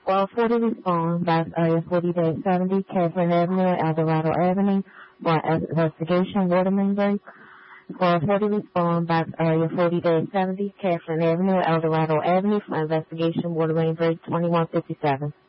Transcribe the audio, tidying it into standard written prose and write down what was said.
1240 respond, Box Area 40-70, Catherine Avenue, Eldorado Avenue, for investigation, water main break. 1240 respond, Box Area 40-70, Catherine Avenue, Eldorado Avenue, for investigation, water main break, 2157.